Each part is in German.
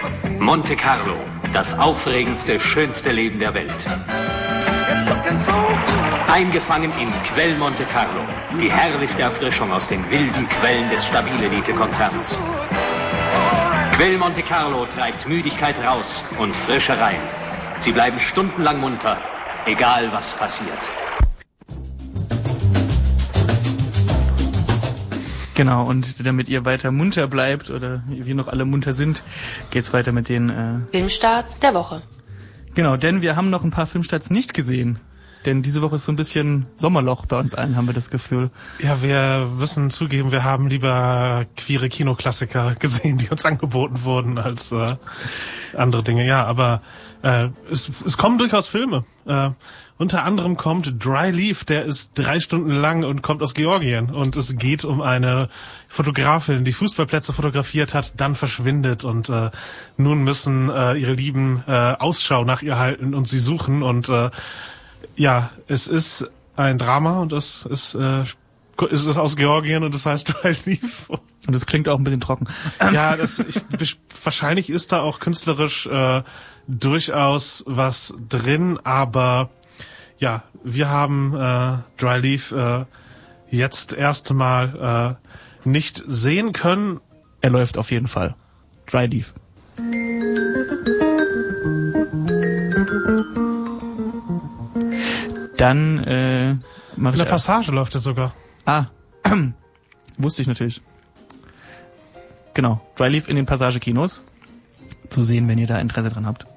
Monte Carlo, das aufregendste, schönste Leben der Welt. Eingefangen im Quell Monte Carlo, die herrlichste Erfrischung aus den wilden Quellen des Stabil-Elite-Konzerns. Quell Monte Carlo treibt Müdigkeit raus und Frische rein. Sie bleiben stundenlang munter, egal was passiert. Genau, und damit ihr weiter munter bleibt, oder wir noch alle munter sind, geht's weiter mit den Filmstarts der Woche. Genau, denn wir haben noch ein paar Filmstarts nicht gesehen. Denn diese Woche ist so ein bisschen Sommerloch bei uns allen, haben wir das Gefühl. Ja, wir müssen zugeben, wir haben lieber queere Kinoklassiker gesehen, die uns angeboten wurden, als andere Dinge. Ja, aber es kommen durchaus Filme. Unter anderem kommt Dry Leaf, der ist 3 Stunden lang und kommt aus Georgien. Und es geht um eine Fotografin, die Fußballplätze fotografiert hat, dann verschwindet. Und nun müssen ihre Lieben Ausschau nach ihr halten und sie suchen. Und ja, es ist ein Drama und es ist aus Georgien und das heißt Dry Leaf. Und es klingt auch ein bisschen trocken. Ja, wahrscheinlich ist da auch künstlerisch durchaus was drin, aber ja, wir haben Dry Leaf jetzt erstmal nicht sehen können. Er läuft auf jeden Fall. Dry Leaf. Dann mache ich... In der Passage läuft er sogar. Ah, wusste ich natürlich. Genau, Dry Leaf in den Passage-Kinos. Zu sehen, wenn ihr da Interesse dran habt.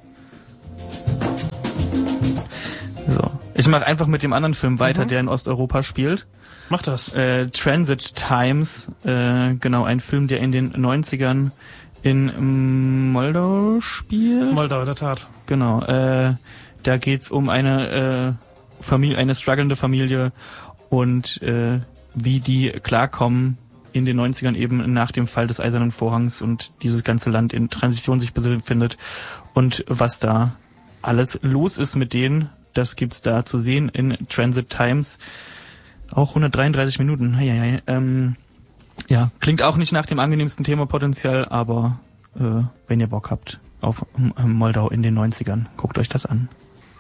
So, ich mache einfach mit dem anderen Film weiter, der in Osteuropa spielt. Mach das. Transit Times, genau, ein Film, der in den 90ern in Moldau spielt. Moldau, in der Tat. Genau, da geht's um eine Familie, eine strugglende Familie und wie die klarkommen in den 90ern eben nach dem Fall des Eisernen Vorhangs und dieses ganze Land in Transition sich befindet und was da alles los ist mit denen. Das gibt's da zu sehen in Transit Times. Auch 133 Minuten. Ja, klingt auch nicht nach dem angenehmsten Themapotenzial, aber wenn ihr Bock habt auf Moldau in den 90ern, guckt euch das an.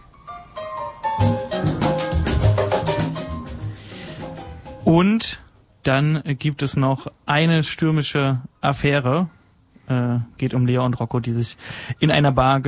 Und dann gibt es noch eine stürmische Affäre. Geht um Lea und Rocco, die sich in einer Bar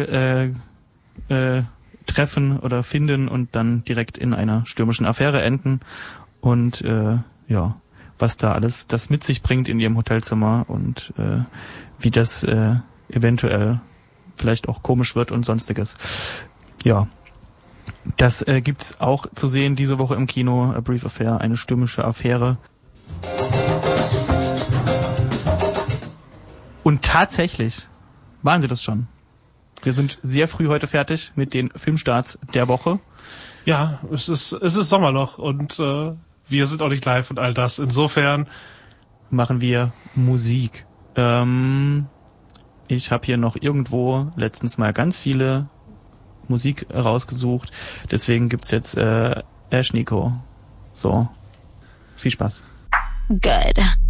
treffen oder finden und dann direkt in einer stürmischen Affäre enden. Und ja, was da alles das mit sich bringt in ihrem Hotelzimmer und wie das eventuell vielleicht auch komisch wird und sonstiges. Ja, das gibt's auch zu sehen diese Woche im Kino. A Brief Affair, eine stürmische Affäre. Und tatsächlich waren sie das schon. Wir sind sehr früh heute fertig mit den Filmstarts der Woche. Ja, es ist Sommerloch und wir sind auch nicht live und all das. Insofern machen wir Musik. Ich habe hier noch irgendwo letztens mal ganz viele Musik rausgesucht. Deswegen gibt's jetzt Ash Nico. So, viel Spaß. Good.